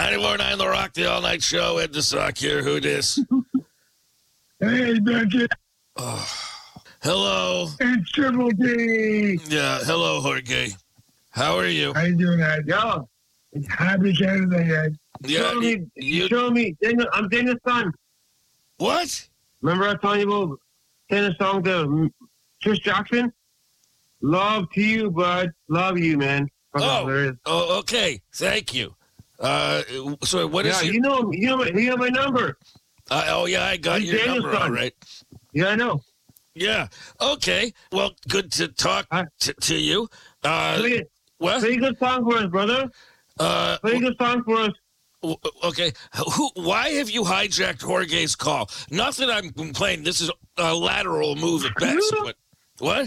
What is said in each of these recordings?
94.9 The Rock, the all-night show. Ed the Sock here. Who dis? Hey, Beckett. Oh. Hello. It's Triple D. Yeah, hello, Jorge. How are you? How you doing, Ed? Yo, it's Happy Canada Day, Ed. Yeah, Show me. I'm Dana's son. What? Remember I was telling you about Dana's song to Trish Jackson? Love to you, bud. Love you, man. Oh, okay. Thank you. So what is you know my number. Yeah, I got your Dana's number, son. all right. Yeah, I know. Yeah. Okay. Well, good to talk to you. What? Play a good song for us, brother. Play a good song for us. Okay. Why have you hijacked Jorge's call? Not that I'm complaining. This is a lateral move at best. But what?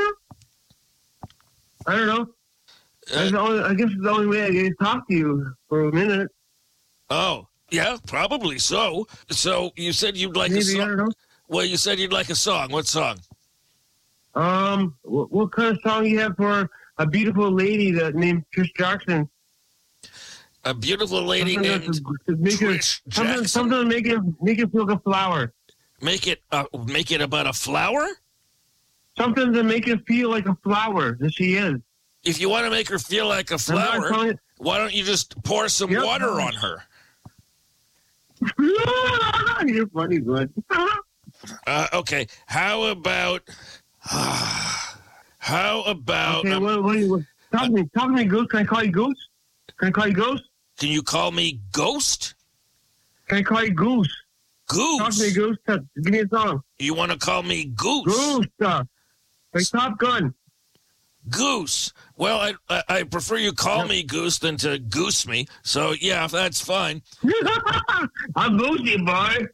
I don't know. I guess it's the only way I can talk to you for a minute. Oh, yeah, probably so. So you said you'd like a song. I don't know. Well, you said you'd like a song. What song? What kind of song you have for a beautiful lady named Trish Jackson? A beautiful lady named Trish Jackson? Something to make it feel like a flower. Make it about a flower? Something to make it feel like a flower that she is. If you want to make her feel like a flower, why don't you just pour some water on her? You're funny, bud. Okay. How about? Okay, what, talk to me, Goose. Can I call you Goose? Can you call me Ghost? Can I call you Goose? Goose. Talk to me, Goose. Give me a song. You want to call me Goose? Goose. Like Top Gun. Goose. Well, I prefer you call me Goose than to goose me. So yeah, that's fine. I'm Goosey, boy.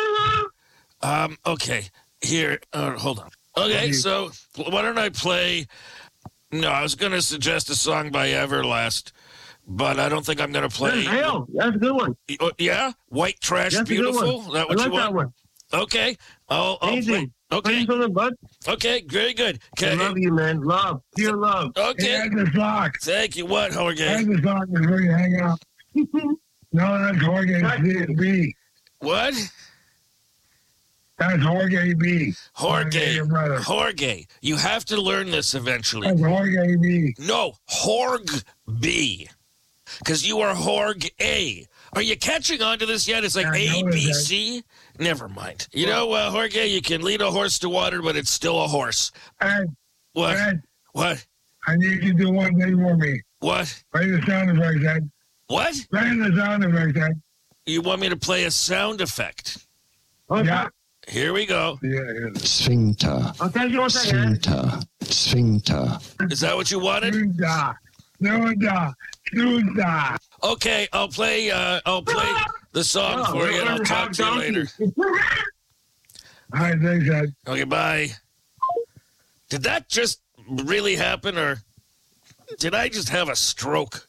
Okay. Here. Hold on. Okay. So why don't I play? No, I was going to suggest a song by Everlast, but I don't think I'm going to play. Hell, that's a good one. Yeah, White Trash That's Beautiful. Is that what you want? That one. Okay. I'll play. Okay. Bud. Okay. Very good. Okay. I love you, man. Love. Pure love. Okay. Ed the Sock. Thank you. What, Jorge? Ed the Sock is where you hang out. No, that's Jorge B. What? That's Jorge B. Jorge. You have to learn this eventually. That's Jorge B. No, Horg B. Because you are Horg A. Are you catching on to this yet? It's like A, B, C. Never mind. You know, Jorge, you can lead a horse to water, but it's still a horse. Ed. What? Ed. What? I need you to do one thing for me. What? Play the sound effects, Ed. What? Play the sound effects, Ed. You want me to play a sound effect? Yeah. Here we go. Yeah. Sphincter. I'll tell you one thing, Sphincter. Is that what you wanted? Okay, I'll play the song for you, and I'll talk to you later. All right, thanks, Ed. Okay, bye. Did that just really happen, or did I just have a stroke?